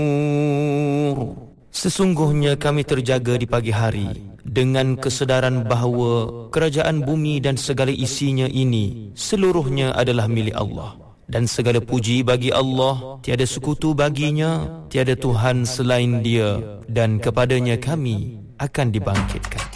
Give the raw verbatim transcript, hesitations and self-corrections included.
Sesungguhnya kami terjaga di pagi hari dengan kesedaran bahawa kerajaan bumi dan segala isinya ini seluruhnya adalah milik Allah. Dan segala puji bagi Allah, tiada sekutu baginya, tiada Tuhan selain Dia, dan kepadanya kami akan dibangkitkan.